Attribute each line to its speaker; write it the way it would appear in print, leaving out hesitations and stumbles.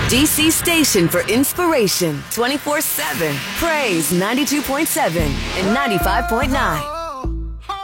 Speaker 1: DC station for inspiration 24/7. Praise 92.7 and 95.9.